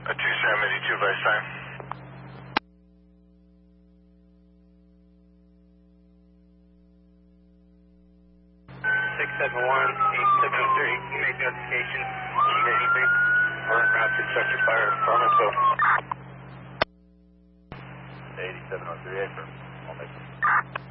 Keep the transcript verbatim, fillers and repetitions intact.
A two seventy-two by sign. six seven one, eight seven oh three, can you make notification? Can you hear anything? We're en route to structure fire from us, so. eighty-seven oh three, affirm. I'll make